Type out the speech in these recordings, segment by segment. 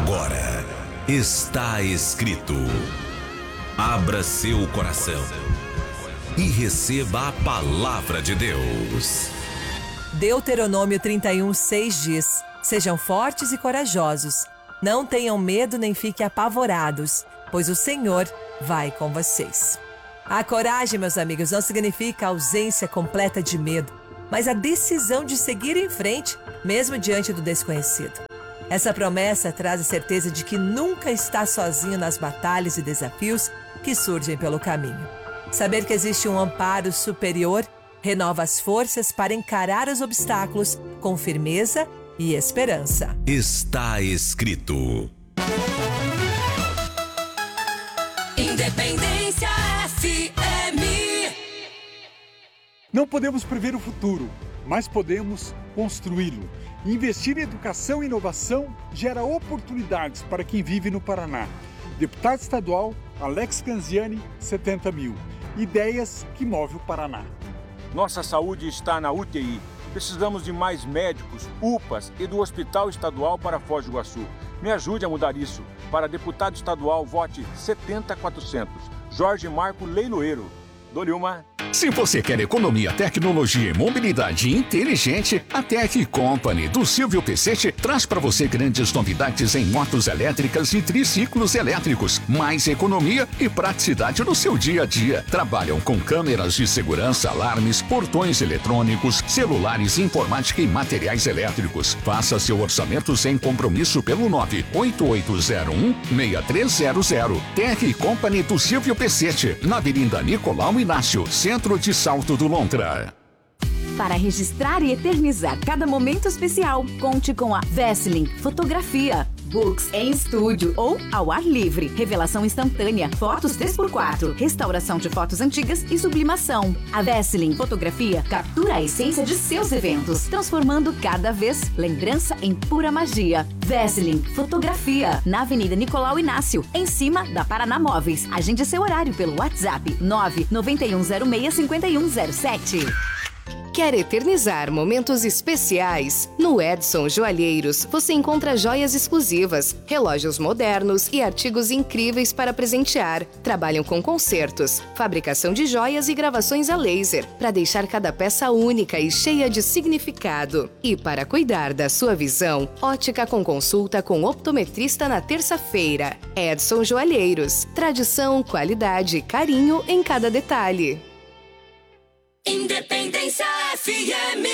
Agora está escrito. Abra seu coração e receba a palavra de Deus. Deuteronômio 31:6 diz: Sejam fortes e corajosos, não tenham medo nem fiquem apavorados, pois o Senhor vai com vocês. A coragem, meus amigos, não significa a ausência completa de medo, mas a decisão de seguir em frente, mesmo diante do desconhecido. Essa promessa traz a certeza de que nunca está sozinho nas batalhas e desafios que surgem pelo caminho. Saber que existe um amparo superior renova as forças para encarar os obstáculos com firmeza e esperança. Está escrito. Independência FM. Não podemos prever o futuro, mas podemos construí-lo. Investir em educação e inovação gera oportunidades para quem vive no Paraná. Deputado estadual Alex Canziani, 70 mil. Ideias que movem o Paraná. Nossa saúde está na UTI. Precisamos de mais médicos, UPAs e do Hospital Estadual para Foz do Iguaçu. Me ajude a mudar isso. Para deputado estadual, vote 70400. Jorge Marco Leiloeiro. Dou-lhe uma. Se você quer economia, tecnologia e mobilidade inteligente, a Tech Company do Silvio Pecete traz para você grandes novidades em motos elétricas e triciclos elétricos. Mais economia e praticidade no seu dia a dia. Trabalham com câmeras de segurança, alarmes, portões eletrônicos, celulares, informática e materiais elétricos. Faça seu orçamento sem compromisso pelo 98801-6300. Tech Company do Silvio Pecete, na Avenida Nicolau Inácio, Centro de Salto do Lontra. Para registrar e eternizar cada momento especial, conte com a Veselin Fotografia. Books em estúdio ou ao ar livre. Revelação instantânea, fotos 3x4, restauração de fotos antigas e sublimação. A Veselin Fotografia captura a essência de seus eventos, transformando cada vez lembrança em pura magia. Veselin Fotografia, na Avenida Nicolau Inácio, em cima da Paraná Móveis. Agende seu horário pelo WhatsApp 991065107. Quer eternizar momentos especiais? No Edson Joalheiros você encontra joias exclusivas, relógios modernos e artigos incríveis para presentear. Trabalham com concertos, fabricação de joias e gravações a laser, para deixar cada peça única e cheia de significado. E para cuidar da sua visão, ótica com consulta com optometrista na terça-feira. Edson Joalheiros. Tradição, qualidade e carinho em cada detalhe. Independência FM.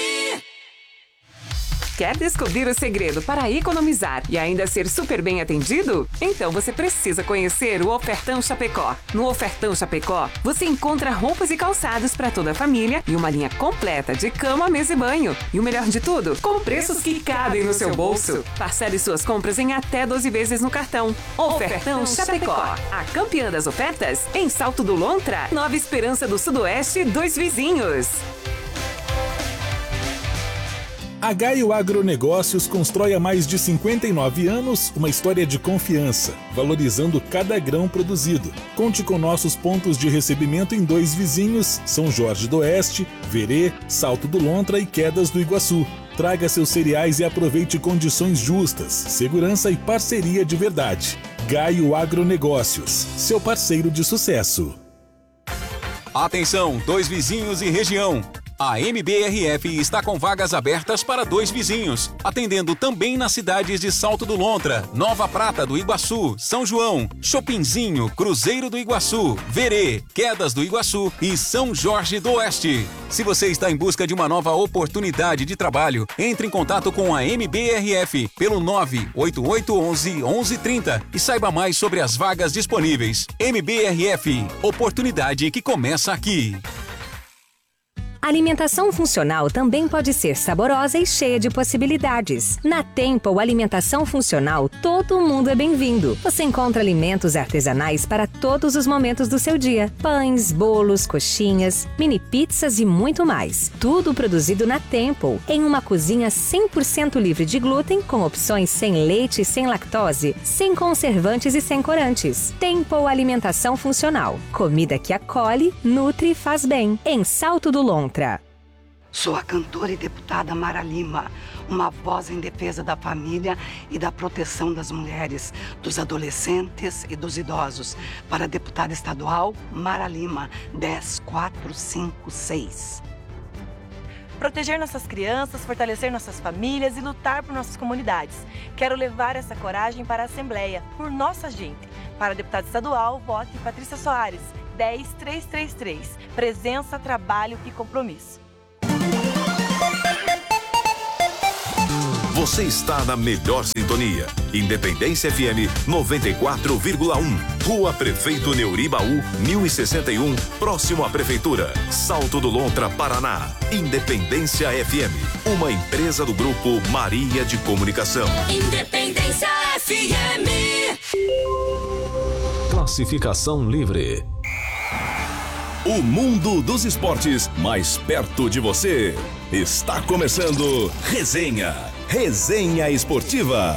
Quer descobrir o segredo para economizar e ainda ser super bem atendido? Então você precisa conhecer o Ofertão Chapecó. No Ofertão Chapecó, você encontra roupas e calçados para toda a família e uma linha completa de cama, mesa e banho. E o melhor de tudo, com preços que cabem no seu bolso. Parcele suas compras em até 12 vezes no cartão. Ofertão Chapecó. A campeã das ofertas em Salto do Lontra, Nova Esperança do Sudoeste, Dois Vizinhos. A Gaio Agronegócios constrói há mais de 59 anos uma história de confiança, valorizando cada grão produzido. Conte com nossos pontos de recebimento em Dois Vizinhos, São Jorge do Oeste, Verê, Salto do Lontra e Quedas do Iguaçu. Traga seus cereais e aproveite condições justas, segurança e parceria de verdade. Gaio Agronegócios, seu parceiro de sucesso. Atenção, Dois Vizinhos e região. A MBRF está com vagas abertas para Dois Vizinhos, atendendo também nas cidades de Salto do Lontra, Nova Prata do Iguaçu, São João, Chopinzinho, Cruzeiro do Iguaçu, Verê, Quedas do Iguaçu e São Jorge do Oeste. Se você está em busca de uma nova oportunidade de trabalho, entre em contato com a MBRF pelo 98811-1130 e saiba mais sobre as vagas disponíveis. MBRF, oportunidade que começa aqui. A alimentação funcional também pode ser saborosa e cheia de possibilidades. Na Temple Alimentação Funcional, todo mundo é bem-vindo. Você encontra alimentos artesanais para todos os momentos do seu dia. Pães, bolos, coxinhas, mini pizzas e muito mais. Tudo produzido na Temple, em uma cozinha 100% livre de glúten, com opções sem leite e sem lactose, sem conservantes e sem corantes. Temple Alimentação Funcional. Comida que acolhe, nutre e faz bem. Em Salto do Lontra. Sou a cantora e deputada Mara Lima, uma voz em defesa da família e da proteção das mulheres, dos adolescentes e dos idosos. Para a deputada estadual Mara Lima, 10456. Proteger nossas crianças, fortalecer nossas famílias e lutar por nossas comunidades. Quero levar essa coragem para a Assembleia, por nossa gente. Para a deputada estadual, vote Patrícia Soares, 10333. Presença, trabalho e compromisso. Você está na melhor sintonia. Independência FM 94,1. Rua Prefeito Neuribaú, 1061, próximo à Prefeitura. Salto do Lontra, Paraná. Independência FM, uma empresa do Grupo Maria de Comunicação. Independência FM. Classificação livre. O mundo dos esportes mais perto de você. Está começando Resenha Esportiva.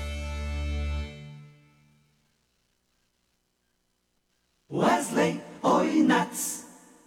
Wesley Oinats.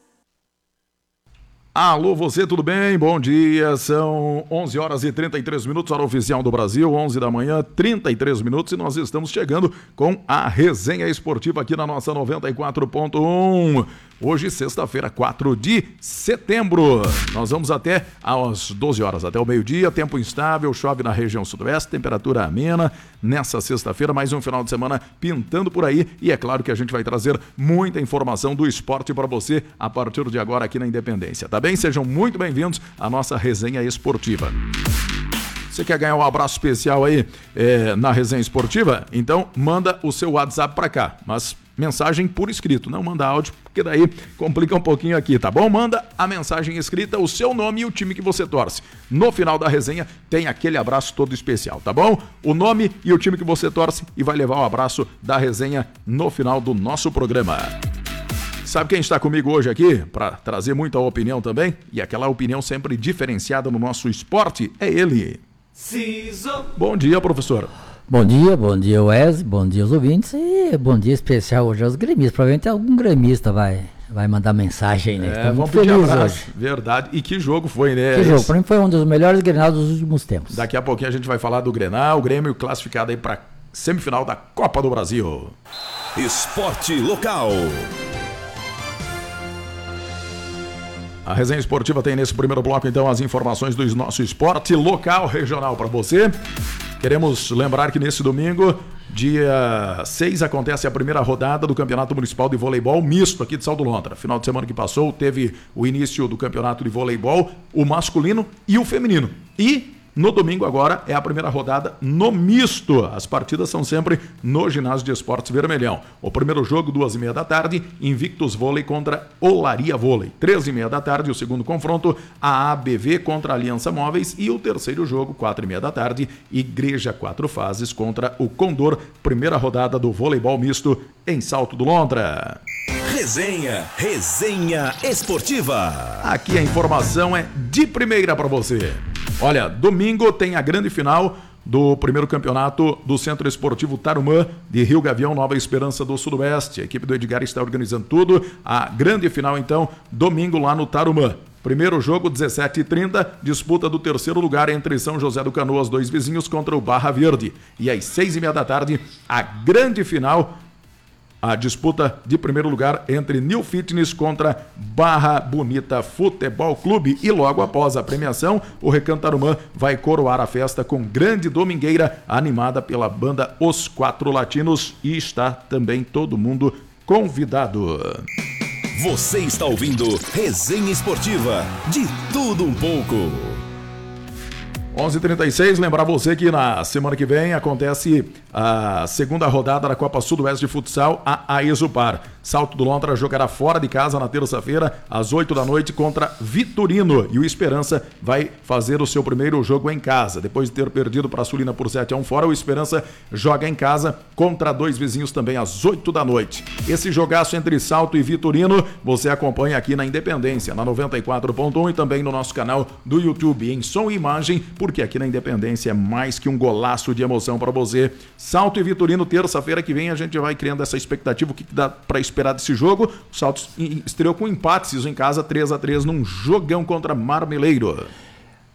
Alô, você, tudo bem? Bom dia, são 11 horas e 33 minutos, hora oficial do Brasil, 11 da manhã, 33 minutos, e nós estamos chegando com a Resenha Esportiva aqui na nossa 94.1. Hoje, sexta-feira, 4 de setembro. Nós vamos até às 12 horas, até o meio-dia, tempo instável, chove na região sudoeste, temperatura amena. Nessa sexta-feira, mais um final de semana pintando por aí. E é claro que a gente vai trazer muita informação do esporte para você a partir de agora aqui na Independência, tá bem? Sejam muito bem-vindos à nossa Resenha Esportiva. Você quer ganhar um abraço especial aí na Resenha Esportiva? Então manda o seu WhatsApp para cá, mas mensagem por escrito, não manda áudio, porque daí complica um pouquinho aqui, tá bom? Manda a mensagem escrita, o seu nome e o time que você torce. No final da resenha tem aquele abraço todo especial, tá bom? O nome e o time que você torce e vai levar o abraço da resenha no final do nosso programa. Sabe quem está comigo hoje aqui para trazer muita opinião também? E aquela opinião sempre diferenciada no nosso esporte é ele. Bom dia, professor. Bom dia Wesley, bom dia aos ouvintes e bom dia especial hoje aos gremistas. Provavelmente algum gremista vai mandar mensagem aí, né? Vamos pedir abraço, hoje. Verdade. E que jogo foi, né? Que jogo, para mim foi um dos melhores Grenal dos últimos tempos. Daqui a pouquinho a gente vai falar do Grenal, o Grêmio classificado aí para semifinal da Copa do Brasil. Esporte local. A Resenha Esportiva tem nesse primeiro bloco, então, as informações do nosso esporte local, regional para você. Queremos lembrar que nesse domingo, dia 6, acontece a primeira rodada do Campeonato Municipal de Voleibol Misto aqui de Salto do Lontra. Final de semana que passou, teve o início do Campeonato de Voleibol, o masculino e o feminino. E no domingo agora é a primeira rodada no misto. As partidas são sempre no Ginásio de Esportes Vermelhão. O primeiro jogo, 2h30 da tarde, Invictus Vôlei contra Olaria Vôlei. 13h30 da tarde, o segundo confronto, a ABV contra a Aliança Móveis. E o terceiro jogo, 4h30 da tarde, Igreja 4 Fases contra o Condor. Primeira rodada do voleibol misto em Salto do Lontra. Resenha Esportiva. Aqui a informação é de primeira para você. Olha, domingo tem a grande final do primeiro campeonato do Centro Esportivo Tarumã de Rio Gavião, Nova Esperança do Sudoeste. A equipe do Edgar está organizando tudo. A grande final, então, domingo lá no Tarumã. Primeiro jogo, 17h30, disputa do terceiro lugar entre São José do Canoas, dois vizinhos, contra o Barra Verde. E às 6h30 da tarde, a grande final, a disputa de primeiro lugar entre New Fitness contra Barra Bonita Futebol Clube. E logo após a premiação, o Recanto Tarumã vai coroar a festa com grande domingueira animada pela banda Os Quatro Latinos. E está também todo mundo convidado. Você está ouvindo Resenha Esportiva, de tudo um pouco. 11h36, lembrar você que na semana que vem acontece a segunda rodada da Copa Sudoeste de Futsal, a Exupar. Salto do Lontra jogará fora de casa na terça-feira, às 8 da noite, contra Vitorino. E o Esperança vai fazer o seu primeiro jogo em casa. Depois de ter perdido para a Sulina por 7-1 fora, o Esperança joga em casa contra dois vizinhos também às 8 da noite. Esse jogaço entre Salto e Vitorino, você acompanha aqui na Independência, na 94.1 e também no nosso canal do YouTube, em som e imagem, porque aqui na Independência é mais que um golaço de emoção para você. Salto e Vitorino, terça-feira que vem, a gente vai criando essa expectativa, o que dá para esperar desse jogo. O Salto estreou com empates em casa, 3-3 num jogão contra Marmeleiro.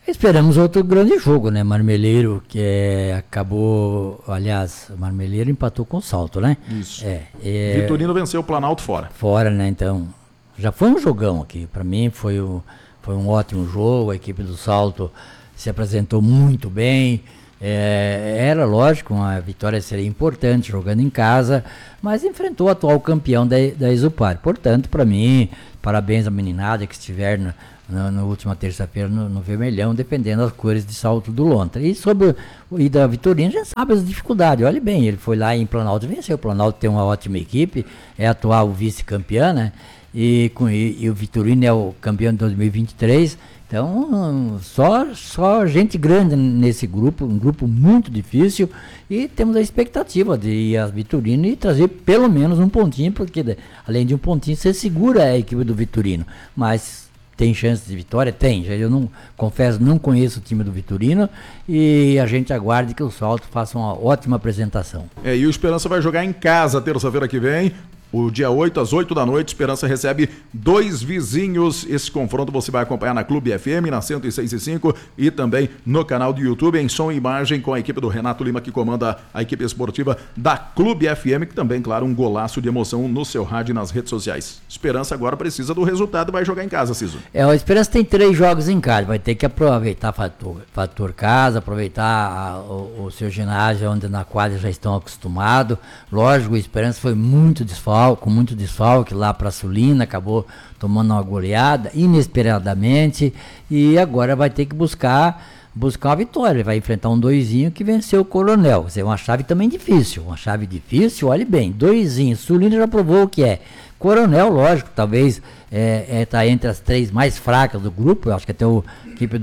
Esperamos outro grande jogo, né? Marmeleiro, que acabou... Aliás, o Marmeleiro empatou com o Salto, né? Isso. Vitorino venceu o Planalto fora. Fora, né? Então, já foi um jogão aqui. Para mim, foi um ótimo jogo. A equipe do Salto se apresentou muito bem. Era lógico, uma vitória seria importante jogando em casa, mas enfrentou o atual campeão da Exupar. Portanto, para mim, parabéns à meninada que estiver na última terça-feira no Vermelhão, defendendo as cores de Salto do Lontra. E sobre o da Vitorino, já sabe as dificuldades. Olha bem, ele foi lá em Planalto, venceu. O Planalto tem uma ótima equipe, é atual vice-campeã, né? E o Vitorino é o campeão de 2023. Então, só gente grande nesse grupo, um grupo muito difícil, e temos a expectativa de ir a Vitorino e trazer pelo menos um pontinho, porque além de um pontinho, você segura a equipe do Vitorino. Mas tem chance de vitória? Tem. Eu confesso, não conheço o time do Vitorino, e a gente aguarde que o Salto faça uma ótima apresentação. E o Esperança vai jogar em casa terça-feira que vem. O dia 8, às 8 da noite, Esperança recebe 2 vizinhos. Esse confronto você vai acompanhar na Clube FM, na 106.5, e também no canal do YouTube, em som e imagem, com a equipe do Renato Lima, que comanda a equipe esportiva da Clube FM, que também, claro, um golaço de emoção no seu rádio e nas redes sociais. Esperança agora precisa do resultado e vai jogar em casa, Ciso. A Esperança tem 3 jogos em casa, vai ter que aproveitar fator casa, aproveitar o seu ginásio, na qual já estão acostumados. Lógico, a Esperança foi com muito desfalque lá para a Sulina, acabou tomando uma goleada inesperadamente, e agora vai ter que buscar uma vitória. Ele vai enfrentar um 2zinho que venceu o Coronel. É uma chave também difícil, olhe bem, 2zinho, Sulina já provou o que é. Coronel, lógico, talvez está entre as 3 mais fracas do grupo. Eu acho que até a equipe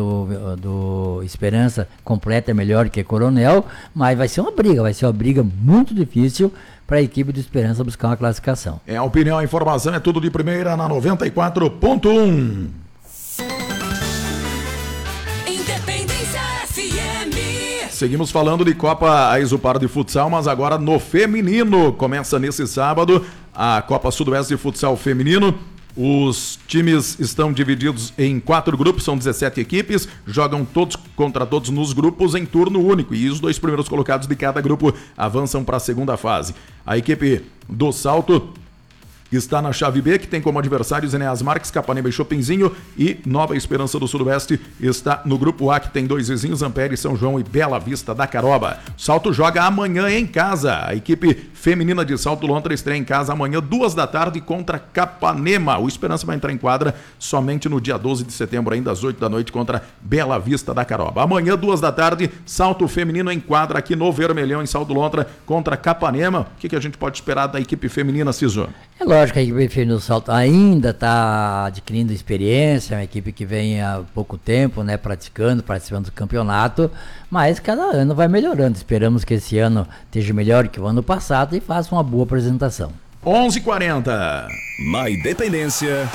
do Esperança completa é melhor que Coronel, mas vai ser uma briga muito difícil para a equipe do Esperança buscar uma classificação. A opinião, a informação é tudo de primeira na 94.1. Independência FM. Seguimos falando de Copa Exupar de Futsal, mas agora no feminino. Começa nesse sábado a Copa Sudoeste de Futsal Feminino. Os times estão divididos em 4 grupos, são 17 equipes, jogam todos contra todos nos grupos em turno único, e os 2 primeiros colocados de cada grupo avançam para a segunda fase. A equipe do Salto está na chave B, que tem como adversários Enéas Marques, Capanema e Chopinzinho, e Nova Esperança do Sudoeste está no grupo A, que tem 2 vizinhos, Ampere, São João e Bela Vista da Caroba. Salto joga amanhã em casa. A equipe feminina de Salto Lontra estreia em casa amanhã, 2 da tarde, contra Capanema. O Esperança vai entrar em quadra somente no dia 12 de setembro, ainda às 8 da noite, contra Bela Vista da Caroba. Amanhã, 2 da tarde, Salto feminino em quadra aqui no Vermelhão, em Salto Lontra, contra Capanema. O que a gente pode esperar da equipe feminina, Ciso? É lógico que a equipe feminina do Salto ainda está adquirindo experiência, é uma equipe que vem há pouco tempo, né, participando do campeonato, mas cada ano vai melhorando. Esperamos que esse ano esteja melhor que o ano passado e faça uma boa apresentação. 11h40. Na Independência,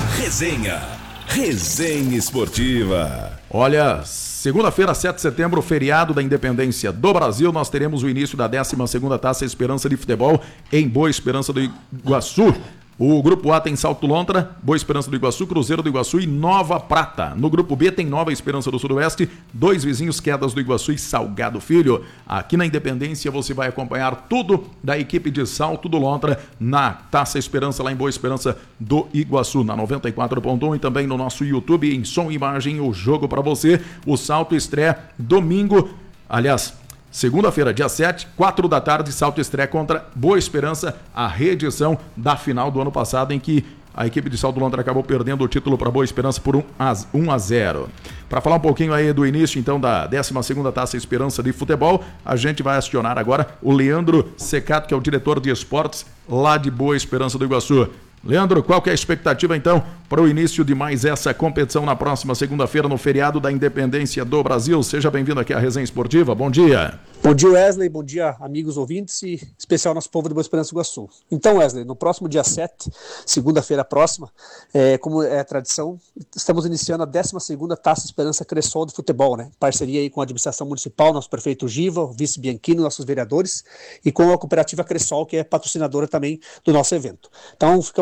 Resenha Esportiva. Olha, segunda-feira, 7 de setembro, feriado da Independência do Brasil, nós teremos o início da 12ª Taça Esperança de Futebol em Boa Esperança do Iguaçu. O grupo A tem Salto Lontra, Boa Esperança do Iguaçu, Cruzeiro do Iguaçu e Nova Prata. No grupo B tem Nova Esperança do Sudoeste, 2 vizinhos, Quedas do Iguaçu e Salgado Filho. Aqui na Independência você vai acompanhar tudo da equipe de Salto do Lontra na Taça Esperança, lá em Boa Esperança do Iguaçu, na 94.1, e também no nosso YouTube, em som e imagem, o jogo para você. O Salto estreia domingo, segunda-feira, dia 7, 4 da tarde, Salto estreia contra Boa Esperança, a reedição da final do ano passado, em que a equipe de Salto Lontra acabou perdendo o título para Boa Esperança por 1-0. Para falar um pouquinho aí do início, então, da 12ª Taça Esperança de Futebol, a gente vai acionar agora o Leandro Secato, que é o diretor de esportes lá de Boa Esperança do Iguaçu. Leandro, qual que é a expectativa, então, para o início de mais essa competição na próxima segunda-feira, no feriado da Independência do Brasil? Seja bem-vindo aqui à Resenha Esportiva. Bom dia. Bom dia, Wesley. Bom dia, amigos ouvintes e especial nosso povo de Boa Esperança do Iguaçu. Então, Wesley, no próximo dia 7, segunda-feira próxima, como é tradição, estamos iniciando a 12ª Taça Esperança Cressol de Futebol, né? Parceria aí com a administração municipal, nosso prefeito Giva, o vice Bianchino, nossos vereadores, e com a cooperativa Cressol, que é patrocinadora também do nosso evento. Então, ficamos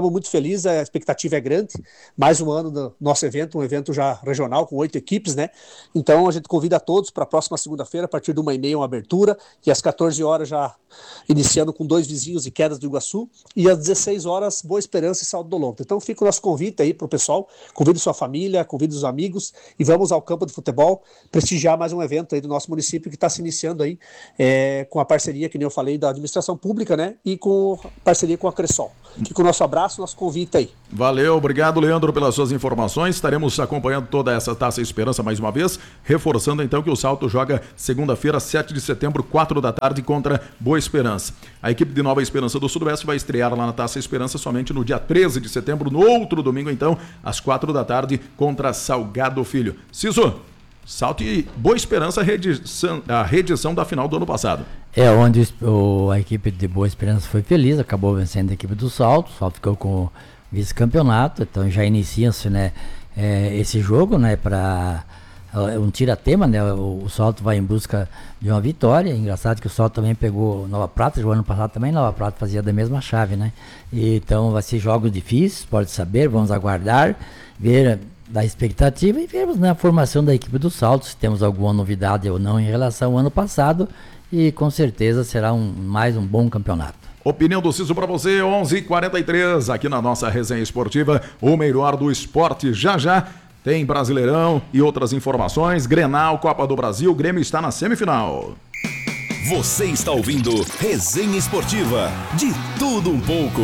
estamos muito felizes, a expectativa é grande. Mais um ano do nosso evento, um evento já regional com 8 equipes, né? Então a gente convida a todos para a próxima segunda-feira, a partir de 1h30, uma abertura, e às 14 horas já iniciando com 2 vizinhos e Quedas do Iguaçu, e às 16 horas Boa Esperança e Salto do Lontra. Então fica o nosso convite aí para o pessoal, convide sua família, convide os amigos, e vamos ao campo de futebol prestigiar mais um evento aí do nosso município que está se iniciando aí com a parceria, que nem eu falei, da administração pública, né? E com parceria com a Cressol. Fica o nosso abraço, nosso convite aí. Valeu, obrigado, Leandro, pelas suas informações. Estaremos acompanhando toda essa Taça Esperança mais uma vez, reforçando então que o Salto joga segunda-feira, 7 de setembro, 4 da tarde, contra Boa Esperança. A equipe de Nova Esperança do Sudoeste vai estrear lá na Taça Esperança somente no dia 13 de setembro, no outro domingo então, às 4 da tarde, contra Salgado Filho. Ciso, Salto e Boa Esperança, a reedição da final do ano passado. Onde a equipe de Boa Esperança foi feliz, acabou vencendo a equipe do Salto. O Salto ficou com o vice-campeonato, então já inicia-se, né, esse jogo, né, para um tira-tema, né, o Salto vai em busca de uma vitória. Engraçado que o Salto também pegou Nova Prata, o ano passado também Nova Prata fazia da mesma chave, né, então vai ser jogos difíceis, pode saber, vamos aguardar, ver da expectativa e vermos na formação da equipe do Salto se temos alguma novidade ou não em relação ao ano passado, e com certeza será mais um bom campeonato. Opinião do Ciso para você, 11h43, aqui na nossa resenha esportiva, o melhor do esporte. Já tem Brasileirão e outras informações, Grenal, Copa do Brasil, o Grêmio está na semifinal. Você está ouvindo Resenha Esportiva, de tudo um pouco.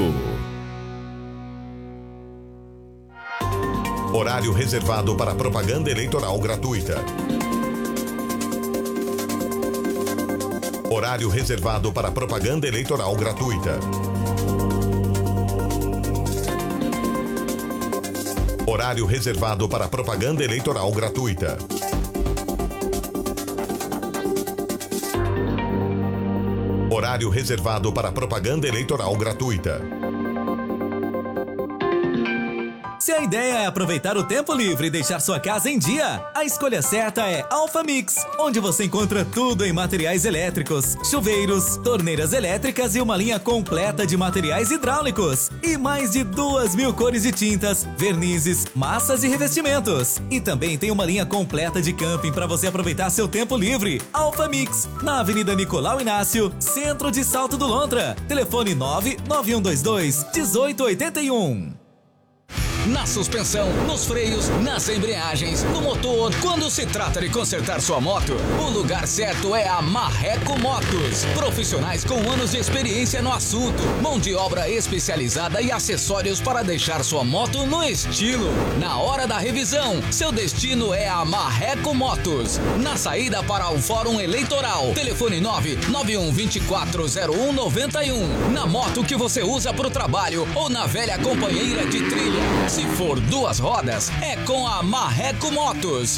Horário reservado para propaganda eleitoral gratuita. Horário reservado para propaganda eleitoral gratuita. Horário reservado para propaganda eleitoral gratuita. Horário reservado para propaganda eleitoral gratuita. Se a ideia é aproveitar o tempo livre e deixar sua casa em dia, a escolha certa é Alfa Mix, onde você encontra tudo em materiais elétricos, chuveiros, torneiras elétricas e uma linha completa de materiais hidráulicos. E mais de 2.000 cores de tintas, vernizes, massas e revestimentos. E também tem uma linha completa de camping para você aproveitar seu tempo livre. Alfa Mix, na Avenida Nicolau Inácio, centro de Salto do Lontra. Telefone 99122-1881. Na suspensão, nos freios, nas embreagens, no motor. Quando se trata de consertar sua moto, o lugar certo é a Marreco Motos. Profissionais com anos de experiência no assunto, mão de obra especializada e acessórios para deixar sua moto no estilo. Na hora da revisão, seu destino é a Marreco Motos. Na saída para o Fórum Eleitoral, telefone 991240191. Na moto que você usa para o trabalho ou na velha companheira de trilha. Se for 2 rodas, é com a Marreco Motos.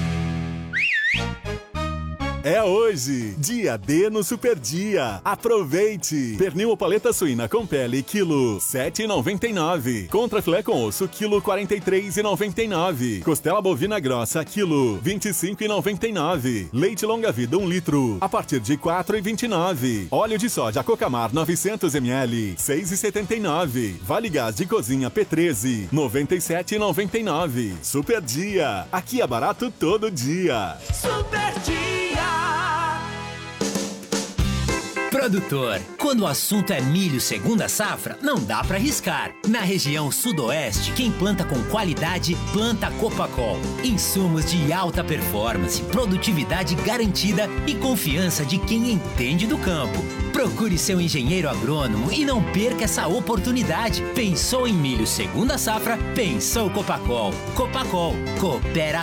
É hoje, dia D no Super Dia. Aproveite! Pernil ou paleta suína com pele, quilo 7,99. Contra filé com osso, quilo 43,99. Costela bovina grossa, quilo 25,99. Leite longa vida, 1 litro, a partir de 4,29. Óleo de soja Cocamar 900 ml, 6,79. Vale gás de cozinha P13, 97,99. Super Dia, aqui é barato todo dia. Super Dia! Produtor, quando o assunto é milho segunda safra, não dá pra arriscar. Na região sudoeste, quem planta com qualidade, planta Copacol. Insumos de alta performance, produtividade garantida e confiança de quem entende do campo. Procure seu engenheiro agrônomo e não perca essa oportunidade. Pensou em milho segunda safra? Pensou Copacol. Copacol, coopera